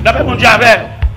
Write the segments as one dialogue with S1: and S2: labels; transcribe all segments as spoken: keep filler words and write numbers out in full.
S1: D'après mon Dieu avec.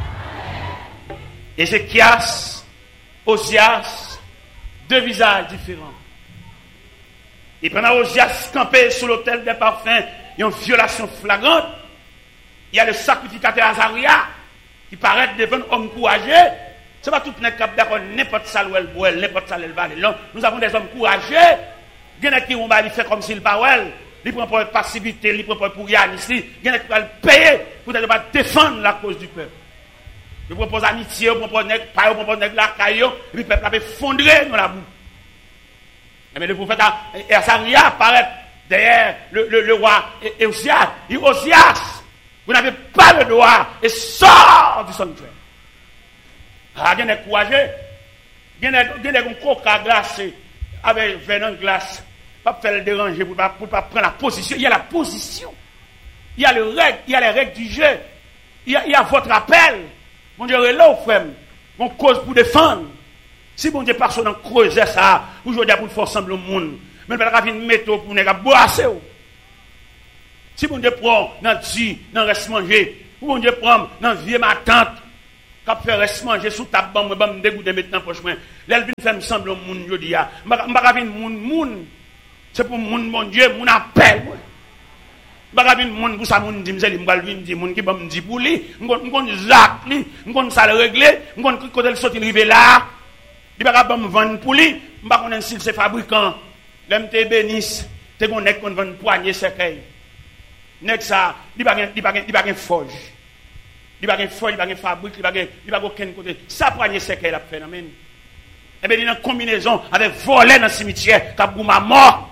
S1: Ézéchias, Osias, deux visages différents. Et pendant Osias campé sur l'autel des parfums, il y a une violation flagrante. Il y a le sacrificateur Azaria qui paraît devant un homme courageux. Ce n'est pas tout le monde qui est d'accord, n'importe ça où elle boit, n'importe ça où elle va. Nous avons des hommes courageux. Il y en a qui vont faire comme s'ils parlaient. Ils prennent pour passivité, ils prennent pour Yann ici. Il y en a qui vont payer pour ne pas défendre la cause du peuple. Je propose amitié, je propose pas, je propose la caillou, et puis le peuple a effondré dans la boue. Mais le prophète Azaria apparaît derrière le, le, le roi Osias. Il dit Osias, vous n'avez pas le droit et sort du sanctuaire. Ah, il y a des courageux. Il y a des coca glacés avec venin glace. Pas faire le déranger pour ne pas, pas prendre la position. Il y a la position. Il y a, le règle, il y a les règles du jeu. Il y a, il y a votre appel. Mon Dieu, là où frère, on cause pour défendre. Si mon Dieu passe dans creuser ça, aujourd'hui pour faire ensemble le monde, mais pas venir mettre pour ne pas boire. Si mon Dieu prend dans le dans reste manger, ou mon Dieu prend dans vieux ma tante, qui fait reste manger sous ta bande, je vais me dégoûter maintenant prochainement. L'elle vient faire me semble le monde aujourd'hui. Je ne vais pas venir monde monde. C'est pour mon mon Dieu, mon appel. Je ne vais pas venir monde pour ça mon dit, je vais venir dire monde qui va me dire pour lui, je vais zac lui, je vais ça le régler, je vais quand elle sortir arriver là. Il va pas me vendre pour lui, je ne vais pas si c'est fabricant. L'M T bénisse, tu connais qu'on vend poignée cercueil. Nek ça, il va il va il va il forge. Il va il forge, il va fabrique, il va il va aucun côté. Ça poignée cercueil la phénomène. Et bien il y a une combinaison avec voler dans le cimetière, cap gouma mort.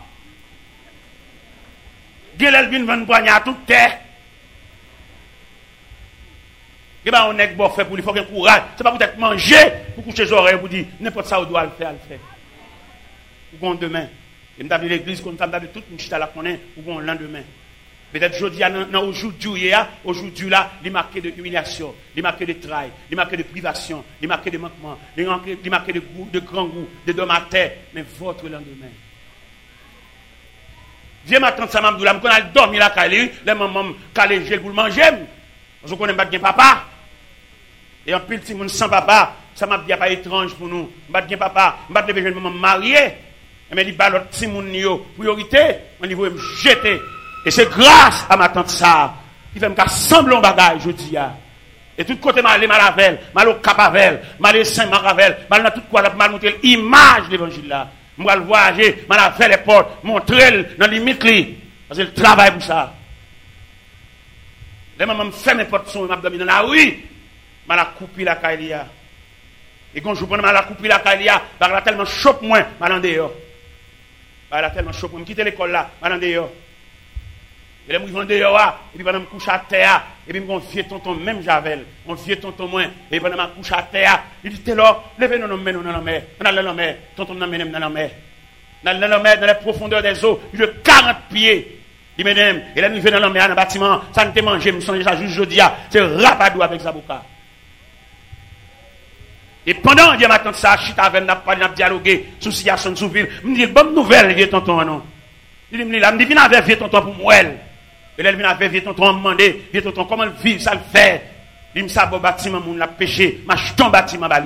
S1: Gelel vinn vendre poignée à toute terre. Et ben on est bon fait pour lui, faut qu'il courage. C'est pas pour être manger, pour coucher les oreilles, pour dire n'importe ça on doit le faire, le faire. Pour demain. Et m'ta l'église comme ça, m'ta toute une chita la connaît pour le lendemain. Peut-être aujourd'hui dans aujourd'hui aujourd'hui là, il marqué de humiliation, il marqué de travail, il marqué de privation, il marqué de manquement, il marqué il marqué de goût, de grand goût, de dom à terre, mais votre lendemain. Viens m'attendre ça m'abdou là, me connait dormir là calé, les maman calé gel pour le manger. Parce qu'on connaît pas bien papa. Et en pile petit monde sans papa, ça m'a dit pas étrange pour nous. Pas bien papa, pas de jeune maman mariée. Mais il balot petit monde yo priorité, on niveau me jeter. Et c'est grâce à ma tante ça qui fait me sembler un bagage aujourd'hui. Et tout côté mal mal avec, mal au cap avec, mal saint maravel, mal dans tout quoi mal montrer l'image de l'évangile là. Moi le voyager, mal avec les portes, montrer dans limite li parce que le travail pour ça. Les mamans me fait mes portes sont m'a dormi dans la rue, mal a coupé la caïlia. Et quand je prends mal a coupé la caïlia, par là tellement chope moins, mal en dehors. Par là tellement chope, me quitter l'école là, mal en dehors. Et là, je vais dehors, et puis pendant que je me couche à terre, et puis mon vieux tonton, même Javel, mon vieux tonton moins, et pendant que je me couche à terre, il dit, t'es là, levez-nous dans la mer, dans la mer, tonton dans la mer, dans la mer, dans les profondeurs des eaux, il a quarante pieds, il m'aime, et là, nous venons dans la mer, dans le bâtiment, ça ne te mange, je me sens déjà juste jeudi, c'est rapadou avec Zaboka. Et pendant que je m'attends ça, je suis avec, n'a pas dialogué, sous situation, sous ville, il me dit, bonne nouvelle, vieux tonton, non. Il me dit, là, il me dit, viens avec vieux tonton pour moi. Et là, il vient avec vieux tonton, on me demandé, vieux tonton, comment le vivre, ça le fait. Il me dit, ça, bon bâtiment, mon l'a péché, ma jeton bâtiment, bali.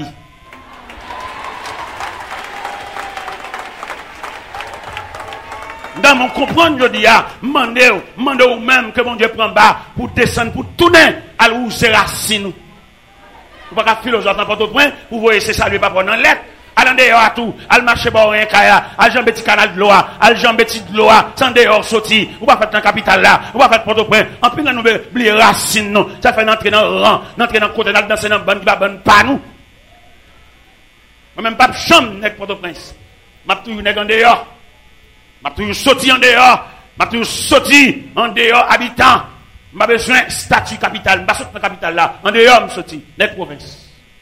S1: Dans mon comprendre, je dis, ah, demandez, demandez ou même que mon Dieu prend bas pour descendre, pour tourner à l'où c'est racine. Vous ne pouvez pas philosophe dans votre point, vous voyez, c'est ça, lui, pas prendre en lettre. Allez dehors à tout, allez marcher par un kaya, allez jambe petit canal de l'eau, allez jambe petit de l'eau, sans dehors sorti, ou pas faire dans la capitale là, ou pas faire Port-au-Prince, en plus, nous oublier racine, non, ça fait entrer dans le rang, entrer dans le côté, dans danser dans le ban, qui va ban pas nous. Moi même pas de chambre, avec Port-au-Prince. M'a toujours nèg en dehors, m'a toujours sorti en dehors, m'a toujours sorti en dehors, habitant, m'a besoin statut capitale, m'a sorti dans la capitale là, en dehors, m'a sorti, nèg province.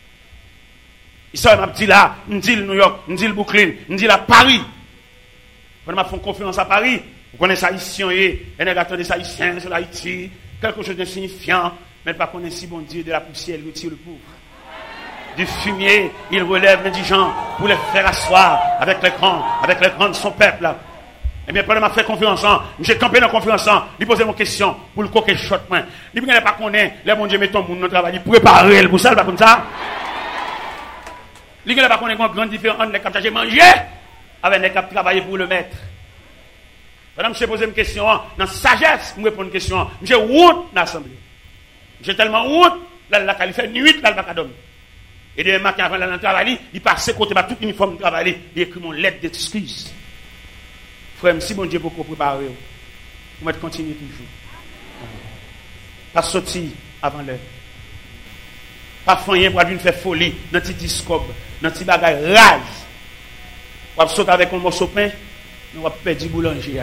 S1: Ça m'a dit là, me dit New York, me dit Brooklyn, me dit là Paris. Quand m'a fait confiance à Paris, vous connaissez haïtien et les attendent des haïtiens sur Haïti, quelque chose de signifiant, mais pas connaître si bon Dieu de la poussière il retire le pauvre. Du fumier, il relève l'indigent pour les faire asseoir avec les grands, avec les grands de son peuple là. Eh bien, pendant que je fais conférence, j'ai campé dans la conférence, il posait mon question pour le coquet shot. Il ne pas connaître, les bon Dieu met ton monde dans le travail, il préparer pour ça, pas comme ça. Il ne pas connaître une grande différence entre les qui ont mangé avec les qui ont travaillé pour le maître. Pendant que je pose une question, dans sagesse, je réponds une question. J'ai route dans l'assemblée. J'ai tellement route, là, là, il fait nuit, là, il va dormir. Et demain matin, avant le travail, il passe côté tout uniforme de travail, il écrit mon lettre d'excuse. Frère, si bon Dieu beaucoup préparé, vous mettez continuer toujours. Pas sortir avant l'heure. Pas faire pour une faire folie dans petit discobe, dans petit bagage rase. Vous sauter avec un morceau de pain, nous va perdre boulanger.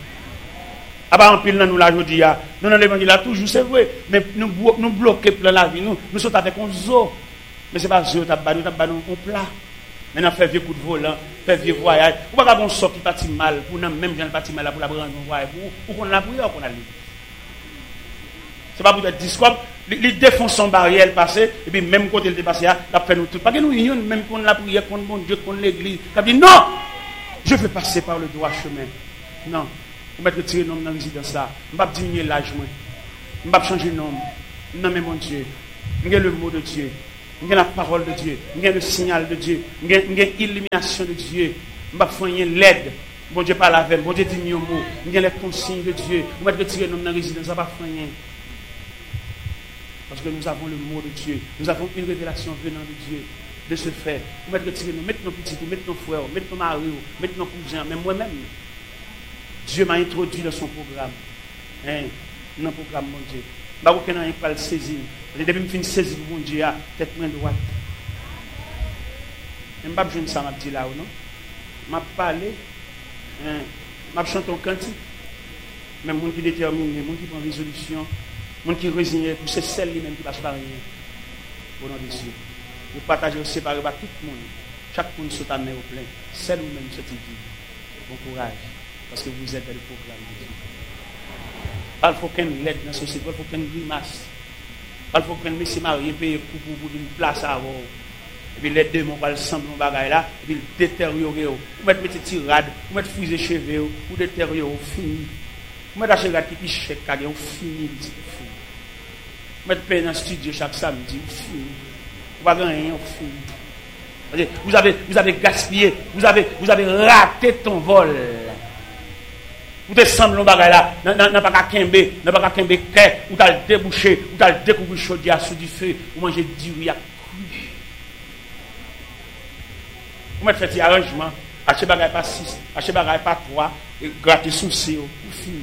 S1: Ah bah en pile nous la jodi a. Nous dans l'évangile toujours c'est vrai, mais nous nous bloquer plein la vie nous, nous saute avec un zoo. Mais c'est pas zoo t'a ba nous t'a ba nous un plat. Maintenant faire vieux coup de volant, faire vieux voyage. Ou pas bon sort qui parti mal pour nous même gens parti mal pour la prendre un voyage pour pour qu'on la prière qu'on a lu. C'est pas pour être discours, il défonce son barrière passé et puis même côté il dépassé là, il fait nous tout. Pas que nous unions même qu'on la prière contre bon Dieu contre l'église. Il dit non. Je vais passer par le droit chemin. Non. Je vais retirer le nom dans la résidence là. Je ne vais pas diminuer l'âge. Je ne vais pas changer le nom. Non, mais mon Dieu. J'ai le mot de Dieu. J'ai la parole de Dieu. J'ai le signal de Dieu. J'ai l'illumination de Dieu. Je ne vais pas faire l'aide. Bon Dieu parle avec. Bon Dieu dit mieux mot. J'ai les consignes de Dieu. Je vais retirer le nom dans la résidence. Je ne vais pas faire rien. Parce que nous avons le mot de Dieu. Nous avons une révélation venant de Dieu. De ce fait, vous mettez retirer nous, mettez nos petits, mettez nos frères, mettez nos maris, mettez nos cousins, même moi-même. Dieu m'a introduit dans son programme. Hein, dans le programme, mon Dieu. Je ne sais pas pas le saisir. Depuis que je finis de saisir, mon Dieu, tête main droite. Je ne sais pas si ça m'a dit là ou non. Je m'a parlé. Je m'a chanté un cantique. Même les gens qui déterminent, les gens qui prennent résolution, les gens qui résignent, c'est celle même qui passe par rien. Au nom de Dieu. Vous partagez, vous séparez par tout le monde. Chaque monde se t'amène au plein. Seul ou même ce type. Bon courage. Parce que vous êtes dans le programme de Dieu. Il faut qu'une lettre dans la société. Il faut qu'une grimace. Il faut qu'un monsieur marié paye pour pour une place à avoir. Et puis les deux mon va le sembler mon bagage là. Et puis détériorer. Vous mettez des tirades. Vous mettez fusée cheveux. Vous détériorer. Vous fini. Vous mettez acheter qui piche chèque. Vous fini. Vous mettez payer dans le studio chaque samedi. Vous fini. Vous avez rien fini. Vous avez, vous avez gaspillé, vous avez, vous avez raté ton vol. Vous descendez le bagage là, n'a pas qu'à quimber, n'a pas qu'à quimber, ou t'as le débouché, ou t'as le découvert chaudière sous du feu, ou manger du riz à cru. Vous mettez fait des arrangements, achetez bagage pas six, achetez bagage pas trois, et grattez souci, vous finissez.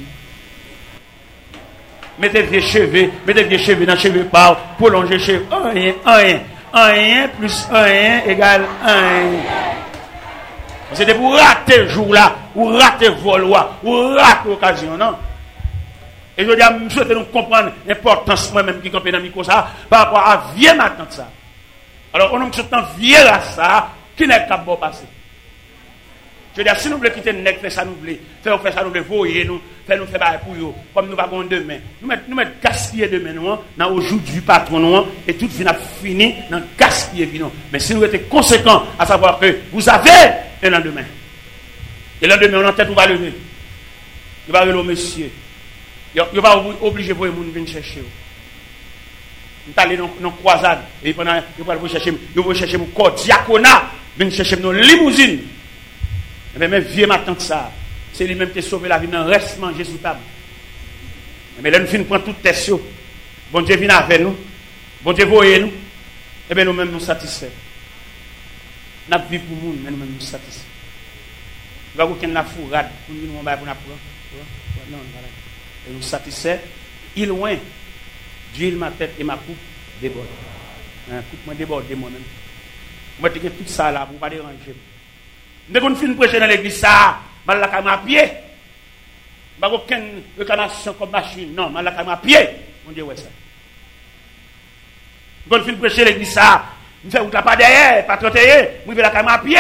S1: Mettez vieux cheveux, mettez vieux cheveux dans les cheveux par, prolongez cheveux, rien, rien. un plus un égale un. C'était pour rater le jour là, ou rater le vol, ou rater l'occasion, non? Et je dis à M. souhaite nous comprendre l'importance moi-même qui campait dans le micro ça, par rapport à vieux matin ça. Alors, on a un vieux là ça, qui n'est pas bon passé. Je veux dire, si nous voulons quitter le nec, faire ça nous voulons, faire ça nous voulons, voyer nous, faire nous faire pour eux, comme nous avons demain. Nous mettons nous mettre gaspiller demain, nous, dans aujourd'hui patron, nous, et tout vient fini dans gaspiller, nous. Mais si nous étions conséquents, à savoir que vous avez un lendemain. Et le lendemain, on en tête, on va lever. Il va lever au monsieur. Il va obliger vous de venir chercher. Vous allez dans une croisade, et pendant, vous allez chercher, vous allez chercher mon corps diaconat, venir chercher nos limousines. Mais même vieux ma tante ça, c'est lui-même qui a sauvé la vie, mais reste manger sous table. Mais là, nous finissons prendre toute tête. Bon Dieu vient avec nous. Bon Dieu voyez nous. Et bien nous-mêmes nous satisfaits. Nous vivons pour nous, mais nous-mêmes nous satisfaits. Nous avons aucune la fourrade pour nous nous pour nous apprendre. Non, voilà. Et nous satisfaits. Il loin, d'huile ma tête et ma coupe déborde. La coupe me déborde moi-même. Moi, je tout ça là pour ne pas déranger. Dès qu'on finit de prêcher dans l'église, ça, je vais à pied. Je n'ai aucune réclamation comme machine. Non, je vais à pied. On dit, ouais, ça. Dès qu'on finit de prêcher dans l'église, ça, je fais pas derrière, pas trente-et-un, je vais à pied.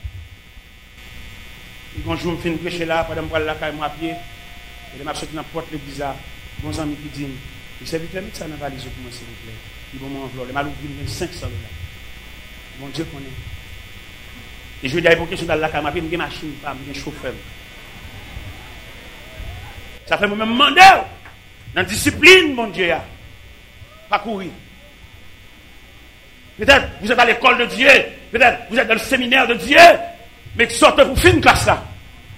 S1: Un jour, je finis de prêcher là, pendant que je vais à pied. Et je vais sortir dans la porte de l'église, bon ami qui dit, il s'est vite de mettre ça dans la valise pour moi, s'il vous plaît. Il va m'envelopper. Il m'a ouvert cinq cents dollars. Mon Dieu connaît. Et je dis à une question dans la caméra, il y a une machine, il y a un chauffeur. Ça fait moi-même demander. Dans la discipline, mon Dieu. Pas courir. Peut-être vous êtes à l'école de Dieu. Peut-être vous êtes dans le séminaire de Dieu. Mais exhortez pour finir classe là.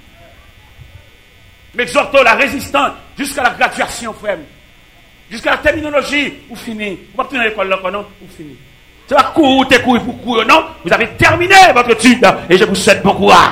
S1: Mais exhortez la résistance jusqu'à la graduation, frère. Jusqu'à la terminologie, vous finissez. Vous ne pouvez pas à l'école là, non? Vous finissez. C'est pas courir, t'es courir pour courir, non? Vous avez terminé votre étude et je vous souhaite bon courage.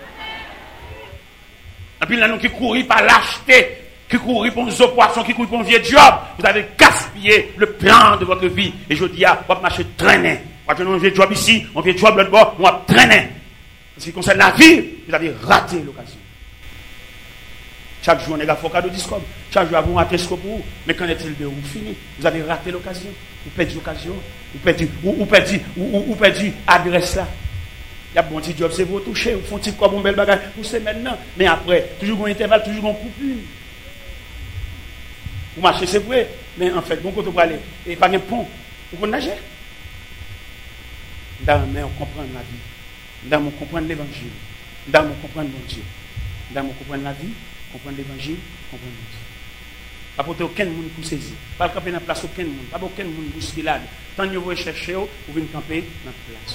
S1: Et puis là, nous qui courons par lâcheté, qui courons pour nos poissons, qui courons pour un vieux job, vous avez gaspillé le plan de votre vie. Et je dis, ah, vous va marcher traîner. Vous avez un vieux job ici, un vieux job l'autre bord, on va traîner. En ce qui concerne la vie, vous avez raté l'occasion. Chaque jour, on est à Focado Discord. Chaque jour, vous ratez ce que vous. Mais qu'en est-il de vous fini? Vous avez raté l'occasion. Vous perdez l'occasion. Vous perdez, vous, vous perdez, vous, vous perdez l'adresse là. Il y a un bon petit job, c'est vous toucher. Vous font petit comme un bel bagage. Vous savez maintenant. Mais après, toujours un intervalle, toujours un coupure. Vous marchez, c'est vrai. Mais en fait, bon côté vous aller. Et pas un pont. Vous pouvez nager. Dans mais on comprend la vie. Dans on comprend l'évangile. Dans on comprend mon Dieu. Dans on comprend la vie. Comprendre l'évangile, comprendre Dieu. Pas pour aucun monde pour saisir. Pas camper dans la place aucun monde. Pas aucun monde pour se filer. Tant que vous cherchez, vous venez camper dans la place.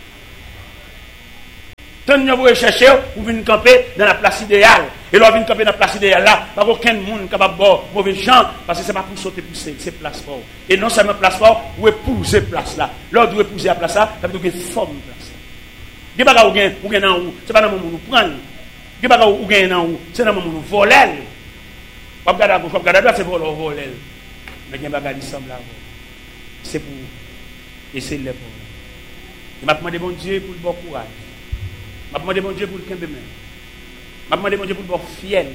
S1: Tant que vous cherchez, vous venez camper dans la place idéale. Et là, vous venez camper dans la place idéale là. Pas aucun monde capable de boire mauvais gens. Parce que ce n'est pas pour sauter pousser, c'est place fort. Et non seulement place fort, vous épouser place là. Là, vous épouser la place là, ça veut dire que forme place là. Il n'y a pas de vous gagnez en haut. Ce n'est pas dans le moment où nous prenons. Il n'y a pas de gain dans où, c'est dans le moment où nous volons. Vous regardez à gauche, vous regardez à droite, c'est pour le voler. Mais il y a des choses qui c'est pour essayer de les voler. Je m'a demandé bon Dieu pour le bon courage. Je m'a demandé bon Dieu pour le kembe même. Je m'a demandé bon Dieu pour le bon fiel.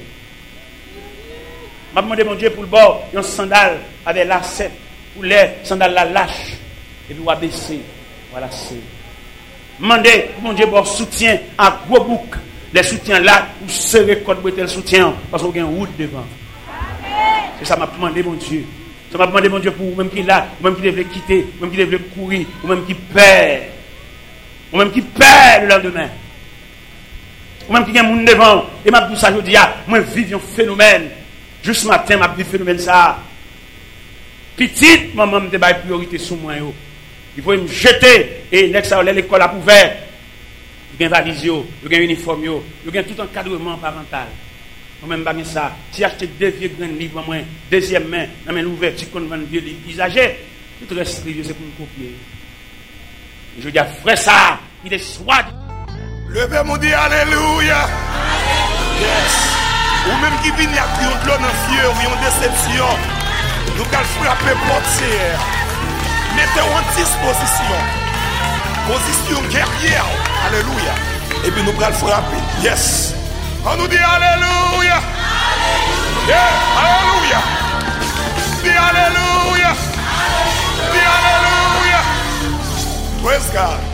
S1: Je m'a demandé bon Dieu pour le bon un sandal avec lacet, pour les sandales la lâche. Et puis on va baisser, voilà c'est. Demandez mon Dieu pour soutien à gros bouc. Les soutiens là, vous serrez quand vous êtes le soutien, parce que vous avez une route devant. C'est ça m'a demandé, mon Dieu. Ça m'a demandé, mon Dieu, pour vous-même qui est là, vous-même qui devez quitter, vous-même qui devez courir, vous-même qui perd, vous-même qui perd le lendemain. Vous-même qui a un monde devant. Et m'a dit ça, je dis, moi, je vis un phénomène. Juste ce matin, m'a dit phénomène ça. Petite, maman me dit priorité sur moi. Il faut me jeter, et next à l'école a ouvert. Il y a une valise, il y a un uniforme, il y a tout encadrement parental. Moi-même, je ça. Si j'achète deux vieux grands livres, moi, deuxième main, dans une ouverture qu'on vend vieux livres usagés, tout reste livre, c'est pour me copier. Et je dis, frère, ça, il est soit.
S2: Levez mon Dieu, alléluia. Yes. Ou même qui vient à crier de l'eau dans fieur, ou en déception, nous allons frapper portière. Mettez-vous en disposition. Position guerrière. Alléluia. Et puis nous allons frapper. Yes. On nous dit alléluia. Yeah. Alléluia. Dis alléluia. Dis alléluia. Praise God.